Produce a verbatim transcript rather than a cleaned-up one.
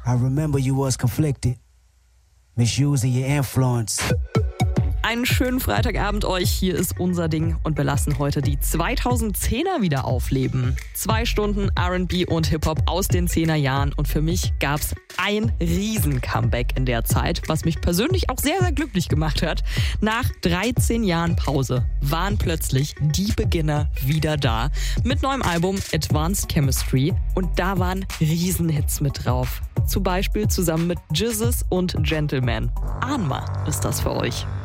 I remember you was conflicted, misusing your influence. Einen schönen Freitagabend euch, hier ist unser Ding und wir lassen heute die zweitausendzehner wieder aufleben. Zwei Stunden R und B und Hip-Hop aus den zehner Jahren und für mich gab's ein Riesen-Comeback in der Zeit, was mich persönlich auch sehr, sehr glücklich gemacht hat. Nach dreizehn Jahren Pause waren plötzlich die Beginner wieder da mit neuem Album Advanced Chemistry und da waren Riesenhits mit drauf. Zum Beispiel zusammen mit Jizzes und Gentleman. Ahnma ist das für euch.